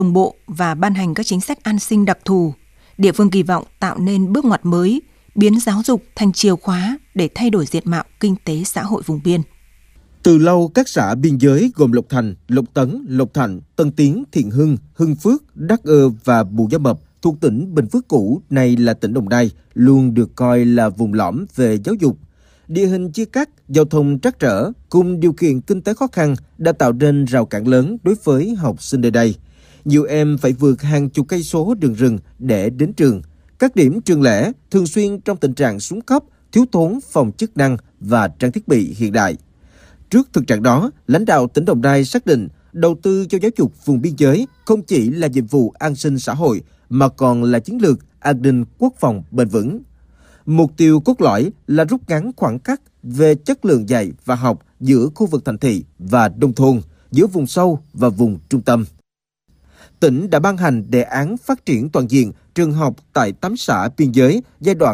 đồng bộ và ban hành các chính sách an sinh đặc thù. Địa phương kỳ vọng tạo nên bước ngoặt mới, biến giáo dục thành chìa khóa để thay đổi diện mạo kinh tế xã hội vùng biên. Từ lâu, các xã biên giới gồm Lộc Thành, Lộc Tấn, Lộc Thạnh, Tân Tiến, Thiện Hưng, Hưng Phước, Đắc Ơ và Bù Gia Mập thuộc tỉnh Bình Phước cũ, nay là tỉnh Đồng Nai, luôn được coi là vùng lõm về giáo dục. Địa hình chia cắt, giao thông trắc trở cùng điều kiện kinh tế khó khăn đã tạo nên rào cản lớn đối với học sinh nơi đây. Nhiều em phải vượt hàng chục cây số đường rừng để đến trường. Các điểm trường lẻ thường xuyên trong tình trạng xuống cấp, thiếu thốn phòng chức năng và trang thiết bị hiện đại. Trước thực trạng đó, lãnh đạo tỉnh Đồng Nai xác định đầu tư cho giáo dục vùng biên giới không chỉ là nhiệm vụ an sinh xã hội mà còn là chiến lược an ninh quốc phòng bền vững. Mục tiêu cốt lõi là rút ngắn khoảng cách về chất lượng dạy và học giữa khu vực thành thị và nông thôn, giữa vùng sâu và vùng trung tâm. Tỉnh đã ban hành đề án phát triển toàn diện trường học tại 8 xã biên giới giai đoạn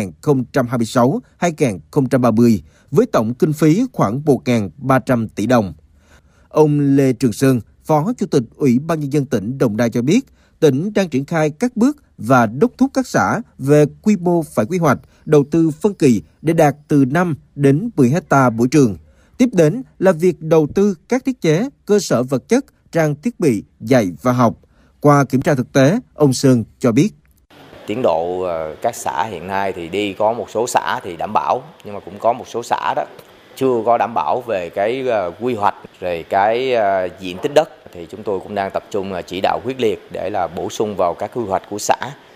2026-2030 với tổng kinh phí khoảng 1.300 tỷ đồng. Ông Lê Trường Sơn, Phó Chủ tịch Ủy ban Nhân dân tỉnh Đồng Nai cho biết, tỉnh đang triển khai các bước và đốc thúc các xã về quy mô phải quy hoạch, đầu tư phân kỳ để đạt từ 5 đến 10 hectare mỗi trường. Tiếp đến là việc đầu tư các thiết chế, cơ sở vật chất, trang thiết bị dạy và học. Qua kiểm tra thực tế, ông Sơn cho biết. Tiến độ các xã hiện nay thì đi có một số xã thì đảm bảo, nhưng mà cũng có một số xã đó chưa có đảm bảo về cái quy hoạch, rồi cái diện tích đất. Thì chúng tôi cũng đang tập trung chỉ đạo quyết liệt để là bổ sung vào các quy hoạch của xã,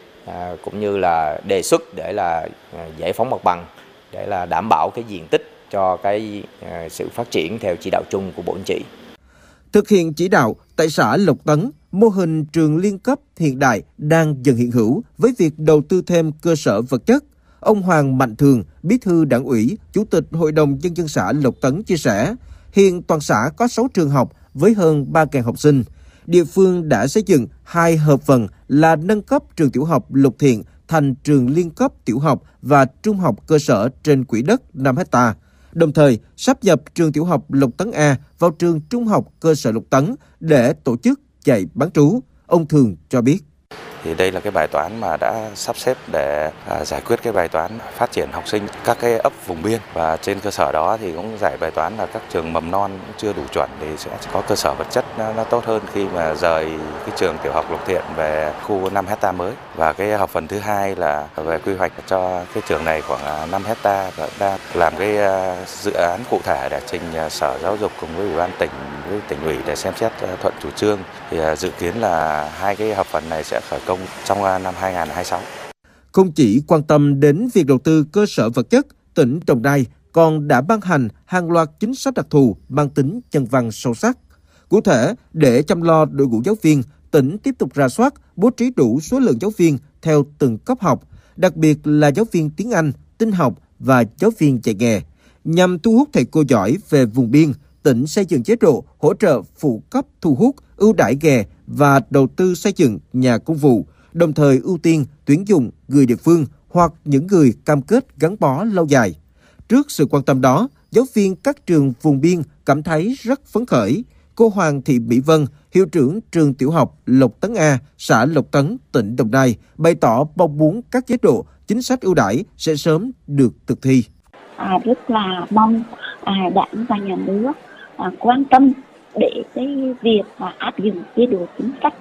cũng như là đề xuất để là giải phóng mặt bằng, để là đảm bảo cái diện tích cho cái sự phát triển theo chỉ đạo chung của Bộ Chính trị. Thực hiện chỉ đạo tại xã Lộc Tấn, mô hình trường liên cấp hiện đại đang dần hiện hữu với việc đầu tư thêm cơ sở vật chất. Ông Hoàng Mạnh Thường, Bí thư Đảng ủy, Chủ tịch Hội đồng Nhân dân xã Lộc Tấn chia sẻ, hiện toàn xã có 6 trường học với hơn 3.000 học sinh. Địa phương đã xây dựng 2 hợp phần là nâng cấp trường tiểu học Lộc Thiện thành trường liên cấp tiểu học và trung học cơ sở trên quỹ đất 5 hectare. Đồng thời, sáp nhập trường tiểu học Lộc Tấn A vào trường trung học cơ sở Lộc Tấn để tổ chức dạy bán trú. Ông Thường cho biết. Thì đây là cái bài toán mà đã sắp xếp để giải quyết cái bài toán phát triển học sinh các cái ấp vùng biên, và trên cơ sở đó thì cũng giải bài toán là các trường mầm non chưa đủ chuẩn thì sẽ có cơ sở vật chất nó tốt hơn khi mà rời cái trường tiểu học Lộc Thiện về khu 5 hectare mới. Và cái hợp phần thứ hai là về quy hoạch cho cái trường này khoảng 5 hectare và đang làm cái dự án cụ thể để trình Sở Giáo dục cùng với Ủy ban tỉnh với tỉnh ủy để xem xét thuận chủ trương. Thì dự kiến là hai cái hợp phần này sẽ khởi công trong năm 2026. Không chỉ quan tâm đến việc đầu tư cơ sở vật chất, tỉnh Đồng Nai còn đã ban hành hàng loạt chính sách đặc thù mang tính nhân văn sâu sắc. Cụ thể, để chăm lo đội ngũ giáo viên, tỉnh tiếp tục rà soát, bố trí đủ số lượng giáo viên theo từng cấp học, đặc biệt là giáo viên tiếng Anh, tin học và giáo viên dạy nghề. Nhằm thu hút thầy cô giỏi về vùng biên, tỉnh xây dựng chế độ hỗ trợ phụ cấp thu hút, ưu đãi nghề và đầu tư xây dựng nhà công vụ, đồng thời ưu tiên tuyển dụng người địa phương hoặc những người cam kết gắn bó lâu dài. Trước sự quan tâm đó, giáo viên các trường vùng biên cảm thấy rất phấn khởi. Cô Hoàng Thị Mỹ Vân, hiệu trưởng trường tiểu học Lộc Tấn A, xã Lộc Tấn, tỉnh Đồng Nai, bày tỏ mong muốn các chế độ, chính sách ưu đãi sẽ sớm được thực thi. Rất là mong Đảng và Nhà nước quan tâm để cái việc áp dụng chế độ chính sách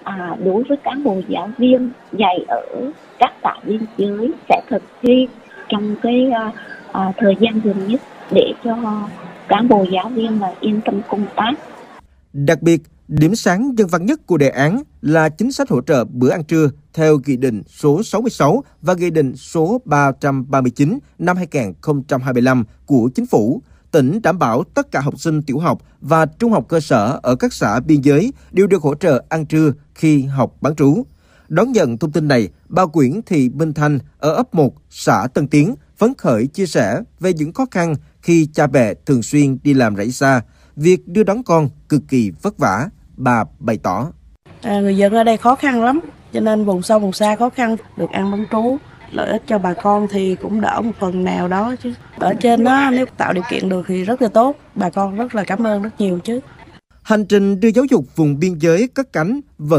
đối với cán bộ giáo viên dạy ở các xã biên giới sẽ thực thi trong cái thời gian gần nhất để cho cán bộ giáo viên là yên tâm công tác. Đặc biệt, điểm sáng nhân văn nhất của đề án là chính sách hỗ trợ bữa ăn trưa theo Nghị định số 66 và Nghị định số 339 năm 2025 của Chính phủ. Tỉnh đảm bảo tất cả học sinh tiểu học và trung học cơ sở ở các xã biên giới đều được hỗ trợ ăn trưa khi học bán trú. Đón nhận thông tin này, bà Nguyễn Thị Minh Thanh ở ấp 1, xã Tân Tiến phấn khởi chia sẻ về những khó khăn khi cha mẹ thường xuyên đi làm rẫy xa. Việc đưa đón con cực kỳ vất vả, bà bày tỏ. Người dân ở đây khó khăn lắm, cho nên vùng sâu vùng xa khó khăn, được ăn bán trú. Lợi ích cho bà con thì cũng đỡ một phần nào đó chứ. Ở trên đó nếu tạo điều kiện được thì rất là tốt, bà con rất là cảm ơn rất nhiều chứ. Hành trình đưa giáo dục vùng biên giới cất cánh vẫn